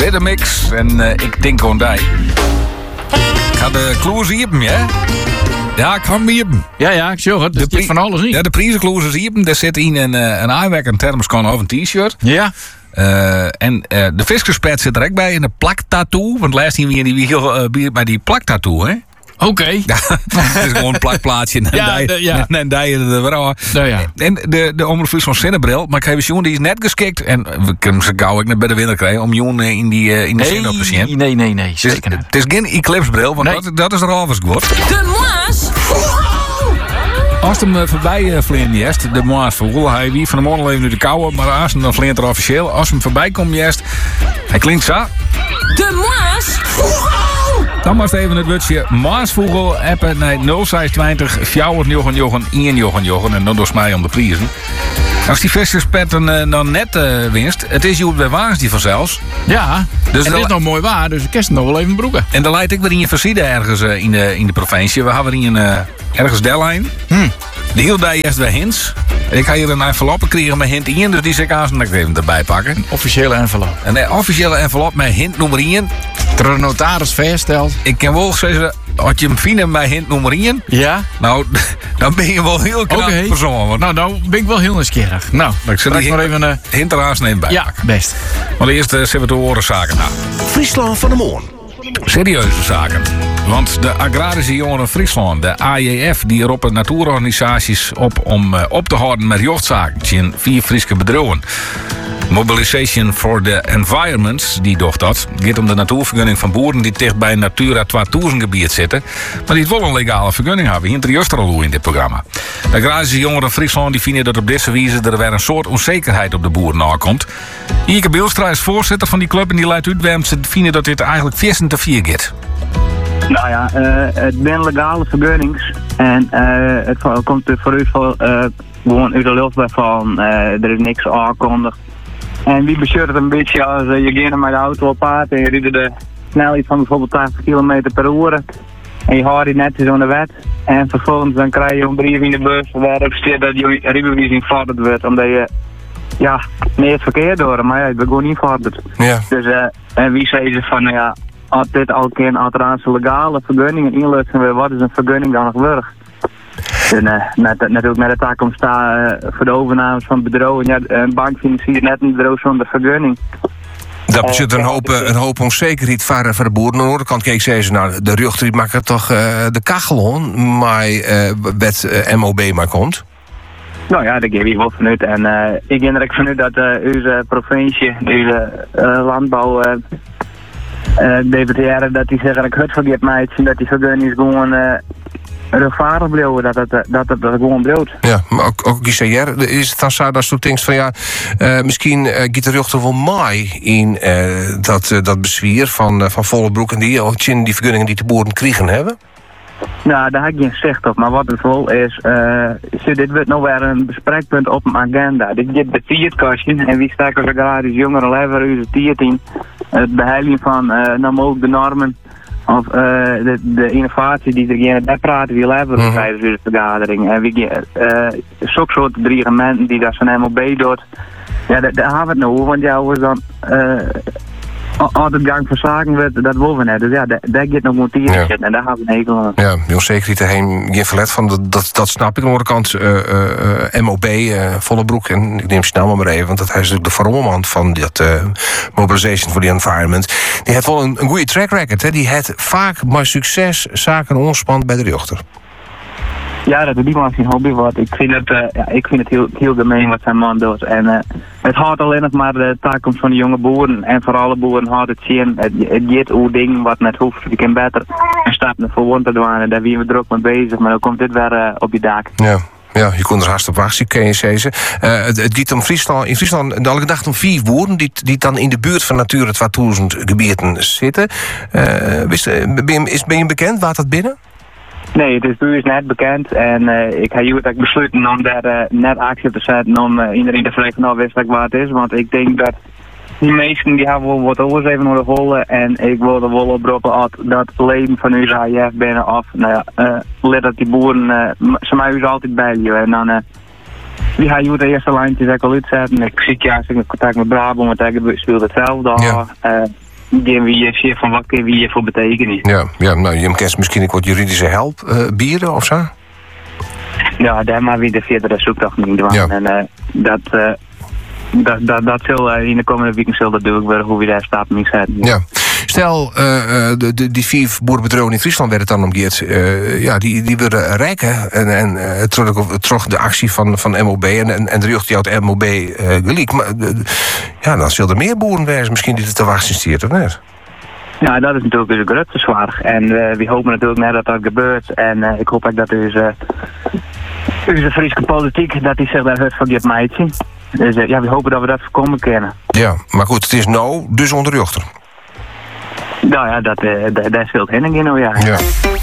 Weathermix en ik denk aan die. Ik ga de kloers hiepen, ja? Ja, ik ga hem hiepen. Ja, ik zeg het. Het is van alles niet. Ja, de prijzenkloers hiepen. Daar zit in een aanwerk, een thermoskan of een t-shirt. Ja. En de viskerspet zit er ook bij. En een plaktattoo. Want laatst zien we hier die bij die plaktattoo, hè? Oké. Ja, het is gewoon een plakplaatsje. En die er wel. Nou ja. En de Omroep Friesland Zinnebril. Maar ik heb een die is net geskikt. En we kunnen ze gauw ik naar bij de winnaar krijgen. Om jongen in de zin te zien. Nee. Zeker niet. Het is geen eclipsebril. Want dat is er al eens geworden. De Moas. Als hem voorbij vleent jest, de Moas voor hij wie van de morgen even nu de koude. Maar als hem dan vleent er officieel. Als hem voorbij komt jest. Hij klinkt zo. De Moas. Dan was het even het woordje Maasvogel appen naar 0620 499 en dan door mij om de prijzen. Als die visserspet dan net winst, het is Joep bij Wagens die vanzelfs. Ja, dus het is nog mooi waar, dus ik kan het nog wel even broeken. En dan leidt ik weer in je versierde ergens in de provincie. We hebben hier ergens Delijn. De hele dag eerst weer hints. Ik ga hier een enveloppe krijgen met hint 1, dus die zal ik aan even erbij pakken. Een officiële envelop. Een officiële envelop met hint nummer 1. Ter notaris vaststelt. Ik kan wel zeggen, als je hem vindt bij hint nummer 1. Ja. Nou, dan ben je wel heel knap persoon. Nou ben ik wel heel nieuwsgierig. Nou, ik zal die maar even hint eraans nemen bij. Ja, best. Maar eerst zullen we de orenzaken na. Friesland van de Moorn. Serieuze zaken. Want de Agrarische Jongeren Friesland, de AJF, die roepen natuurorganisaties op om op te houden met jochtzaken in 4 Friese bedrijven. Mobilisation for the Environment, die docht dat. Het gaat om de natuurvergunning van boeren die dicht bij Natura 2000 gebied zitten. Maar die het wel een legale vergunning hebben. Hier in het al in dit programma. De Agrarische Jongeren Friesland die vinden dat op deze wijze er weer een soort onzekerheid op de boeren aankomt. Ike Bielstra is voorzitter van die club en die leidt uit waarom ze vinden dat dit eigenlijk 4 te 4 gaat. Nou ja, het zijn legale vergunnings. En het komt er voor u gewoon uit de lucht van er is niks aangekondigd. En wie bestuurt het een beetje als je gaat met de auto op paard en je rijdt de snelheid van bijvoorbeeld 80 km per uur. En je houdt die netjes aan de wet. En vervolgens dan krijg je een brief in de bus waarop staat dat je rijbewijs vorderd wordt. Omdat je meer het verkeer door, maar je bent gewoon niet vorderd. Ja. Dus en wie zei ze van als dit al geen alteraanse legale vergunningen inlussen, wat is een vergunning dan nog waard? En natuurlijk met de taak om staan voor de overnames van bedrijven. Ja, een bank financiert net een bedrijf zonder vergunning. Dat betekent een hoop onzekerheid voor de boeren. Aan de andere kant keek ze nou, de ruchter die maakt toch de kachel on, maar wet MOB maar komt. Nou ja, daar geef ik wel vanuit. En ik denk er ook vanuit dat onze provincie, onze landbouw, DPTR, dat die zeggen dat ik het vergeet mij en dat die vergunning gewoon rechtvaardig blijven, dat het gewoon blijft. Ja, maar ook ICR, is het dan zo dat je denkt van misschien gaat de ruchter wel mooi in dat bezwier van Vollebroek en die vergunningen die de boeren krijgen hebben? Nou, daar heb ik geen zicht op, maar wat het wel is, dit wordt nog weer een bespreekpunt op mijn agenda. Dit gaat de tiertkastje en wie staat als agrarisch jongeren lever onze tiertien, het beheiligen van ook de normen of de innovatie die er daar praten wie lever tijdens deze vergadering. En wie zo'n soort dreigementen die dat zo'n MOB doet, ja, daar hebben we het nou over, want ja, we dan als het gang van zaken wordt, dat willen we net. Dus ja, daar gaat nog motief zitten en daar gaan we een hekel aan. Ja, heel zeker niet erheen geen verlet van, dat snap ik. Aan de andere kant, MOB, Vollebroek, en ik neem snel maar even, want dat hij is natuurlijk de verromman van dat Mobilisation for the Environment. Die heeft wel een goede track record, hè. Die heeft vaak maar succes zaken onspant bij de rechter. Ja, dat is niet maar zijn hobby wordt. Ik vind het heel gemeen wat zijn man doet. En het houdt alleen nog maar de taak van de jonge boeren. En voor alle boeren houdt het zien. Het gaat hoe ding wat net hoeft. Je kan beter een stap naar voren te doen. En daar zijn we druk mee bezig. Maar dan komt dit weer op je dak. Ja. Ja, je kon er haast op wachten, kan je zeggen. Het gaat om Friesland. In Friesland, elke dag om 4 boeren die dan in de buurt van Natura 2000 gebieden zitten. Ben je bekend? Waar dat binnen? Nee, het is bij u net bekend en ik heb hier besloten om daar net actie op te zetten om iedereen te vragen van wist ik waar het is, want ik denk dat die meesten die hebben wel wat oors even naar de hollen en ik wil er wel oproepen dat leden van uw AJF binnen af, let dat die boeren, ze mij u altijd bij je en dan die ga je de eerste lijntjes al uitzetten. Ik zie juist in contact met Brabant, want ik speelt hetzelfde. Ja. wie je van wat wie je voor betekenis. Ja, nou, je kent misschien ook wat juridische help bieden of zo? Ja, daar maar weer de verdere zoektocht niet doen. Ja. En dat zal in de komende weken zal dat duidelijk worden hoe we daar staat mee zetten. Ja. Stel, die 4 boerenbedrijven in Friesland werden het dan omgekeerd. Die worden rijker. En terug de actie van MOB en de jeugd die uit MOB gelijk. Maar dan zullen er meer boeren zijn misschien die er te wachten stiert, of niet? Ja, dat is natuurlijk een grote zwaar. En we hopen natuurlijk net dat dat gebeurt. En ik hoop ook dat onze Friese politiek, dat die zich daar het van dit meidje. Dus we hopen dat we dat voorkomen kunnen. Ja, maar goed, het is nou dus onder de jochter. Nou ja, daar speelt Henning in, ja.